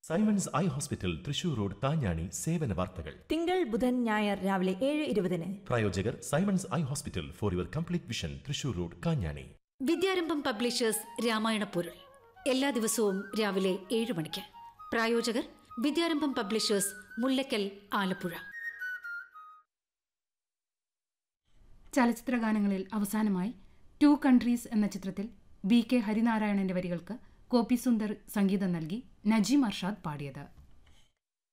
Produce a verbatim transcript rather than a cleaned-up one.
Symons eye hospital Thrissur road താഞ്ഞാണി സേവന വാർത്തകൾ തിങ്കൾ ബുധൻ ഞായർ രാവിലെ ഏഴ് ഇരുപതിന്. പ്രായോജകർ Symons eye hospital for your complete vision Thrissur road Kanjani. Vidyarambham publishers Ramayana പൊരുൾ എല്ലാ ദിവസവും രാവിലെ ഏഴ് മണിക്ക്. പ്രായോജകർ വിദ്യാരംഭം പബ്ലിഷേഴ്സ് മുല്ലക്കൽ, ആലപ്പുഴ. ചലച്ചിത്ര ഗാനങ്ങളിൽ അവസാനമായി ടു കൺട്രീസ് എന്ന ചിത്രത്തിൽ ബി കെ ഹരിനാരായണന്റെ വരികൾക്ക് കോപ്പി സുന്ദർ സംഗീതം നൽകി നജീം അർഷാദ് പാടിയത്.